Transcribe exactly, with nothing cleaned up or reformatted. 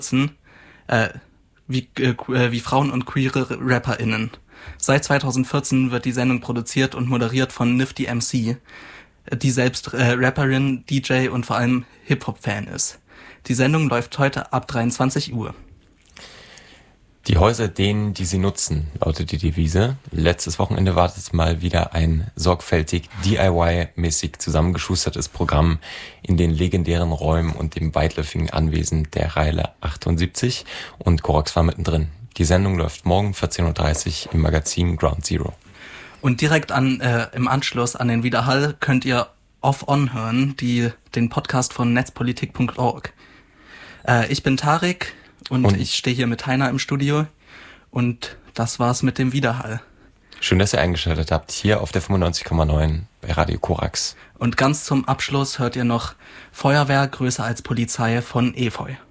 äh, wie, äh, wie Frauen und queere RapperInnen. Seit zweitausendvierzehn wird die Sendung produziert und moderiert von Nifty M C, die selbst äh, Rapperin, D J und vor allem Hip-Hop-Fan ist. Die Sendung läuft heute ab dreiundzwanzig Uhr. Die Häuser denen, die sie nutzen, lautet die Devise. Letztes Wochenende war es mal wieder ein sorgfältig D I Y-mäßig zusammengeschustertes Programm in den legendären Räumen und dem weitläufigen Anwesen der Reile achtundsiebzig und Korax war mittendrin. Die Sendung läuft morgen vierzehn Uhr dreißig im Magazin Ground Zero. Und direkt an äh, im Anschluss an den Widerhall könnt ihr Off-On hören, die, den Podcast von netzpolitik punkt org. Äh, ich bin Tarek. Und, und ich stehe hier mit Heiner im Studio und das war's mit dem Widerhall. Schön, dass ihr eingeschaltet habt, hier auf der fünfundneunzig Komma neun bei Radio Korax. Und ganz zum Abschluss hört ihr noch Feuerwehr größer als Polizei von Efeu.